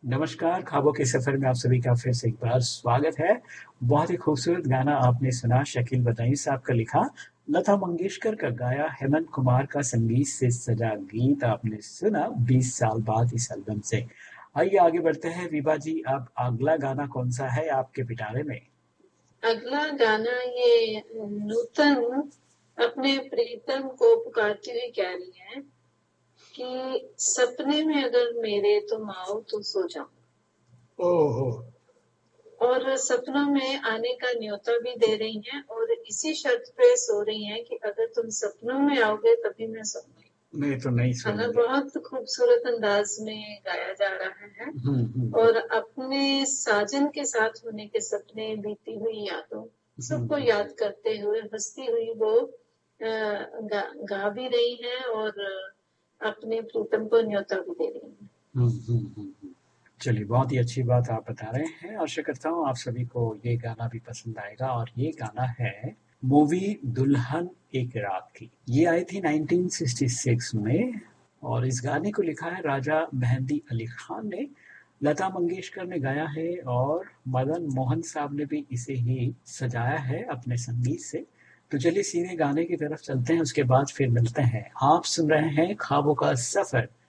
नमस्कार, ख्वाबों के सफर में आप सभी का फिर से एक बार स्वागत है। बहुत ही खूबसूरत गाना आपने सुना, शकील बदायूं साहब का लिखा, लता मंगेशकर का गाया, हेमंत कुमार का संगीत से सजा गीत आपने सुना 20 साल बाद इस एल्बम से। आइए आगे बढ़ते हैं। विभा जी, अब अगला गाना कौन सा है आपके पिटारे में? अगला गाना ये नूतन अपने प्रीतम को पुकारती हुई कह रही है कि सपने में अगर मेरे तुम आओ तो सो जाओ। ओहो। और सपनों में आने का न्योता भी दे रही हैं और इसी शर्त पे सो रही हैं कि अगर तुम सपनों में आओगे तभी मैं सोऊंगी। मैं तो नहीं गाना सुनूंगी। बहुत खूबसूरत अंदाज में गाया जा रहा है और अपने साजन के साथ होने के सपने, बीती हुई यादों सबको याद करते हुए हंसती हुई वो गा भी रही हैं और अपने प्रीतम को न्योता भी दे रही हैं। चलिए, बहुत ही अच्छी बात आप बता रहे हैं। आशा करता हूँ आप सभी को ये गाना भी पसंद आएगा। और ये गाना है मूवी दुल्हन एक रात की। ये आई थी 1966 में और इस गाने को लिखा है राजा मेहंदी अली खान ने। लता मंगेशकर ने गाया है और मदन मोहन साहब ने भी इसे ही सजाया है अपने संगीत से। तो चलिए सीधे गाने की तरफ चलते हैं, उसके बाद फिर मिलते हैं। आप सुन रहे हैं ख्वाबों का सफर